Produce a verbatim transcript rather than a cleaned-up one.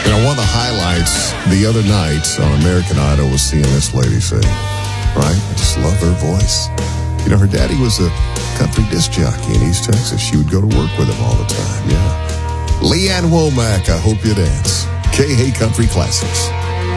You know, one of the highlights the other night on American Idol was seeing this lady sing, right? I just love her voice. You know, her daddy was a country disc jockey in East Texas. She would go to work with him all the time, yeah. Leanne Womack, I Hope You Dance. K-Hay Country Classics.